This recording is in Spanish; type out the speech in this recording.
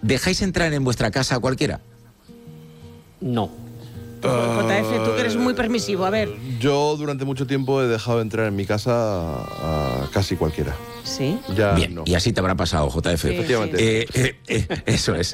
¿dejáis entrar en vuestra casa a cualquiera? No. JF, tú que eres muy permisivo, a ver. Yo durante mucho tiempo he dejado entrar en mi casa a casi cualquiera. ¿Sí? Ya Bien, no. y así te habrá pasado, JF. Sí, Efectivamente. Eso es.